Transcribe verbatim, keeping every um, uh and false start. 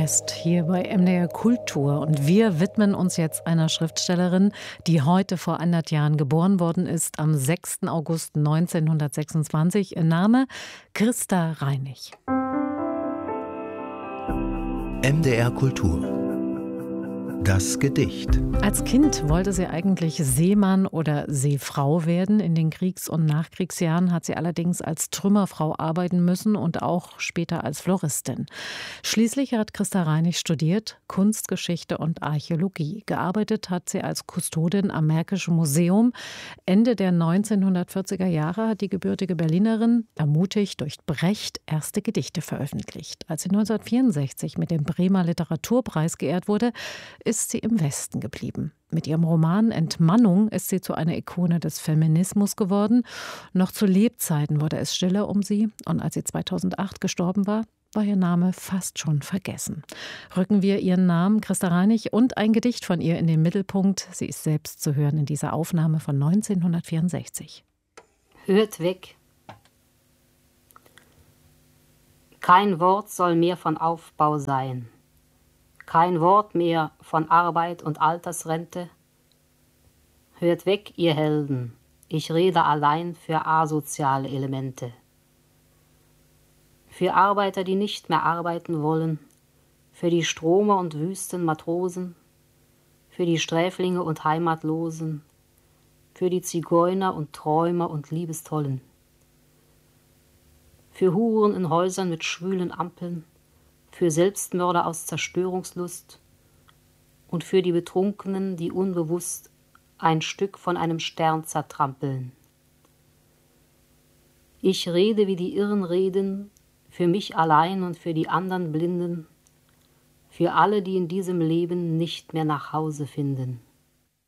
Fest hier bei M D R Kultur. Und wir widmen uns jetzt einer Schriftstellerin, die heute vor hundert Jahren geboren worden ist, am sechsten August neunzehnhundertsechsundzwanzig. Ihr Name Christa Reinig. M D R Kultur. Das Gedicht. Als Kind wollte sie eigentlich Seemann oder Seefrau werden. In den Kriegs- und Nachkriegsjahren hat sie allerdings als Trümmerfrau arbeiten müssen und auch später als Floristin. Schließlich hat Christa Reinig studiert Kunstgeschichte und Archäologie. Gearbeitet hat sie als Kustodin am Märkischen Museum. Ende der neunzehnhundertvierziger Jahre hat die gebürtige Berlinerin, ermutigt durch Brecht, erste Gedichte veröffentlicht. Als sie neunzehnhundertvierundsechzig mit dem Bremer Literaturpreis geehrt wurde, ist sie im Westen geblieben. Mit ihrem Roman Entmannung ist sie zu einer Ikone des Feminismus geworden. Noch zu Lebzeiten wurde es stiller um sie. Und als sie zweitausendacht gestorben war, war ihr Name fast schon vergessen. Rücken wir ihren Namen, Christa Reinig, und ein Gedicht von ihr in den Mittelpunkt. Sie ist selbst zu hören in dieser Aufnahme von neunzehnhundertvierundsechzig. Hört weg. Kein Wort soll mehr von Aufbau sein. Kein Wort mehr von Arbeit und Altersrente. Hört weg, ihr Helden, ich rede allein für asoziale Elemente. Für Arbeiter, die nicht mehr arbeiten wollen, für die Stromer und Wüstenmatrosen, für die Sträflinge und Heimatlosen, für die Zigeuner und Träumer und Liebestollen, für Huren in Häusern mit schwülen Ampeln, für Selbstmörder aus Zerstörungslust und für die Betrunkenen, die unbewusst ein Stück von einem Stern zertrampeln. Ich rede, wie die Irren reden, für mich allein und für die anderen Blinden, für alle, die in diesem Leben nicht mehr nach Hause finden.